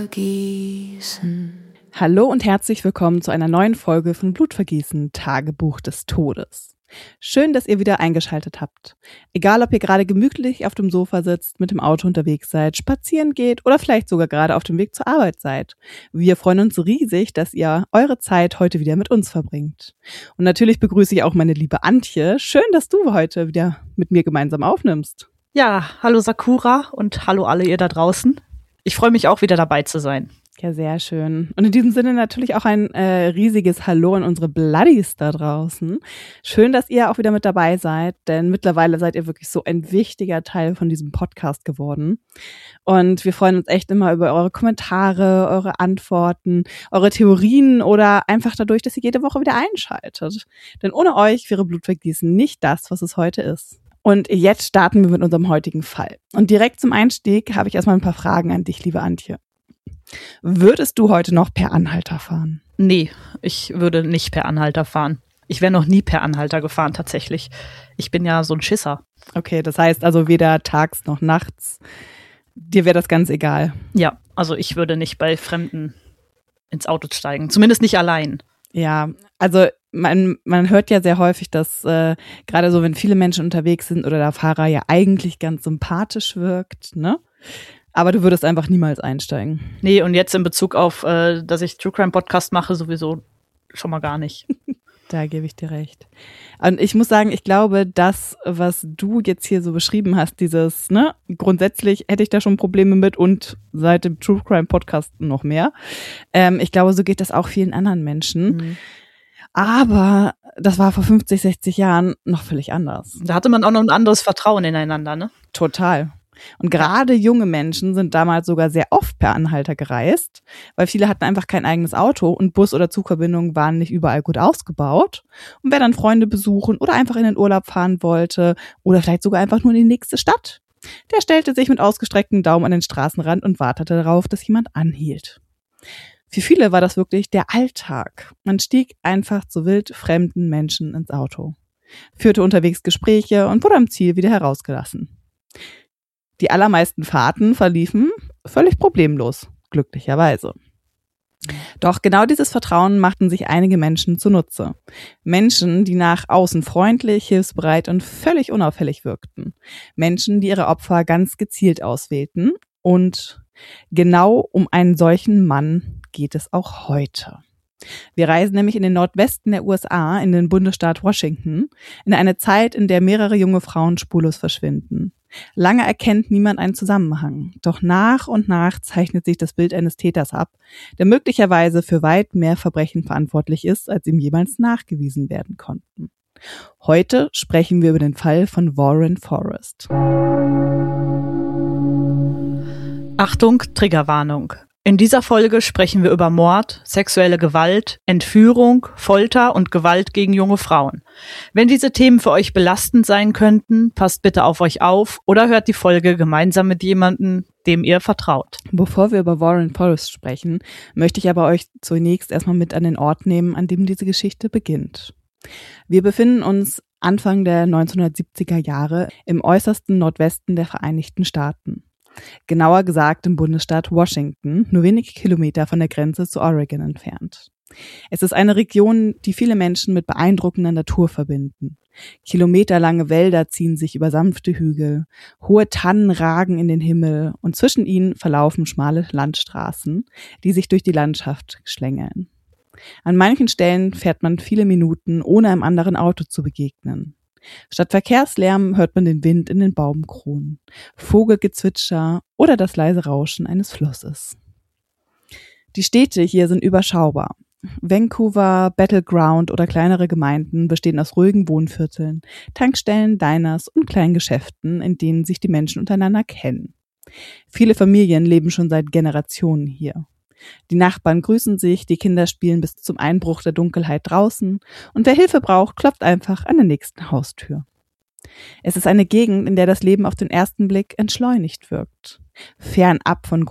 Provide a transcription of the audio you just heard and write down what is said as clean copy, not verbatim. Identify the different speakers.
Speaker 1: Blutvergießen.
Speaker 2: Hallo und herzlich willkommen zu einer neuen Folge von Blutvergießen, Tagebuch des Todes. Schön, dass ihr wieder eingeschaltet habt. Egal, ob ihr gerade gemütlich auf dem Sofa sitzt, mit dem Auto unterwegs seid, spazieren geht oder vielleicht sogar gerade auf dem Weg zur Arbeit seid. Wir freuen uns riesig, dass ihr eure Zeit heute wieder mit uns verbringt. Und natürlich begrüße ich auch meine liebe Antje. Schön, dass du heute wieder mit mir gemeinsam aufnimmst.
Speaker 3: Ja, hallo Sakura und hallo alle ihr da draußen. Ich freue mich auch wieder dabei zu sein.
Speaker 2: Ja, sehr schön. Und in diesem Sinne natürlich auch ein riesiges Hallo an unsere Bloodies da draußen. Schön, dass ihr auch wieder mit dabei seid, denn mittlerweile seid ihr wirklich so ein wichtiger Teil von diesem Podcast geworden. Und wir freuen uns echt immer über eure Kommentare, eure Antworten, eure Theorien oder einfach dadurch, dass ihr jede Woche wieder einschaltet. Denn ohne euch wäre Blutvergießen nicht das, was es heute ist. Und jetzt starten wir mit unserem heutigen Fall. Und direkt zum Einstieg habe ich erstmal ein paar Fragen an dich, liebe Antje. Würdest du heute noch per Anhalter fahren?
Speaker 3: Nee, ich würde nicht per Anhalter fahren. Ich wäre noch nie per Anhalter gefahren, tatsächlich. Ich bin ja so ein Schisser.
Speaker 2: Okay, das heißt also weder tags noch nachts. Dir wäre das ganz egal?
Speaker 3: Ja, also ich würde nicht bei Fremden ins Auto steigen. Zumindest nicht allein.
Speaker 2: Ja, also man hört ja sehr häufig, dass gerade so, wenn viele Menschen unterwegs sind oder der Fahrer ja eigentlich ganz sympathisch wirkt, ne? Aber du würdest einfach niemals einsteigen.
Speaker 3: Nee, und jetzt in Bezug auf, dass ich True Crime Podcast mache, sowieso schon mal gar nicht.
Speaker 2: Da gebe ich dir recht. Und ich muss sagen, ich glaube, das, was du jetzt hier so beschrieben hast, dieses, ne, grundsätzlich hätte ich da schon Probleme mit und seit dem True Crime Podcast noch mehr. Ich glaube, so geht das auch vielen anderen Menschen. Mhm. Aber das war vor 50, 60 Jahren noch völlig anders.
Speaker 3: Da hatte man auch noch ein anderes Vertrauen ineinander, ne?
Speaker 2: Total. Und gerade junge Menschen sind damals sogar sehr oft per Anhalter gereist, weil viele hatten einfach kein eigenes Auto und Bus- oder Zugverbindungen waren nicht überall gut ausgebaut. Und wer dann Freunde besuchen oder einfach in den Urlaub fahren wollte oder vielleicht sogar einfach nur in die nächste Stadt, der stellte sich mit ausgestrecktem Daumen an den Straßenrand und wartete darauf, dass jemand anhielt. Für viele war das wirklich der Alltag. Man stieg einfach zu wild fremden Menschen ins Auto, führte unterwegs Gespräche und wurde am Ziel wieder herausgelassen. Die allermeisten Fahrten verliefen völlig problemlos, glücklicherweise. Doch genau dieses Vertrauen machten sich einige Menschen zunutze. Menschen, die nach außen freundlich, hilfsbereit und völlig unauffällig wirkten. Menschen, die ihre Opfer ganz gezielt auswählten. Und genau um einen solchen Mann geht es auch heute. Wir reisen nämlich in den Nordwesten der USA, in den Bundesstaat Washington, in eine Zeit, in der mehrere junge Frauen spurlos verschwinden. Lange erkennt niemand einen Zusammenhang, doch nach und nach zeichnet sich das Bild eines Täters ab, der möglicherweise für weit mehr Verbrechen verantwortlich ist, als ihm jemals nachgewiesen werden konnten. Heute sprechen wir über den Fall von Warren Forrest.
Speaker 3: Achtung, Triggerwarnung. In dieser Folge sprechen wir über Mord, sexuelle Gewalt, Entführung, Folter und Gewalt gegen junge Frauen. Wenn diese Themen für euch belastend sein könnten, passt bitte auf euch auf oder hört die Folge gemeinsam mit jemandem, dem ihr vertraut.
Speaker 2: Bevor wir über Warren Forrest sprechen, möchte ich aber euch zunächst erstmal mit an den Ort nehmen, an dem diese Geschichte beginnt. Wir befinden uns Anfang der 1970er Jahre im äußersten Nordwesten der Vereinigten Staaten. Genauer gesagt im Bundesstaat Washington, nur wenige Kilometer von der Grenze zu Oregon entfernt. Es ist eine Region, die viele Menschen mit beeindruckender Natur verbinden. Kilometerlange Wälder ziehen sich über sanfte Hügel, hohe Tannen ragen in den Himmel und zwischen ihnen verlaufen schmale Landstraßen, die sich durch die Landschaft schlängeln. An manchen Stellen fährt man viele Minuten, ohne einem anderen Auto zu begegnen. Statt Verkehrslärm hört man den Wind in den Baumkronen, Vogelgezwitscher oder das leise Rauschen eines Flusses. Die Städte hier sind überschaubar. Vancouver, Battleground oder kleinere Gemeinden bestehen aus ruhigen Wohnvierteln, Tankstellen, Diners und kleinen Geschäften, in denen sich die Menschen untereinander kennen. Viele Familien leben schon seit Generationen hier. Die Nachbarn grüßen sich, die Kinder spielen bis zum Einbruch der Dunkelheit draußen und wer Hilfe braucht, klopft einfach an der nächsten Haustür. Es ist eine Gegend, in der das Leben auf den ersten Blick entschleunigt wirkt. Fernab von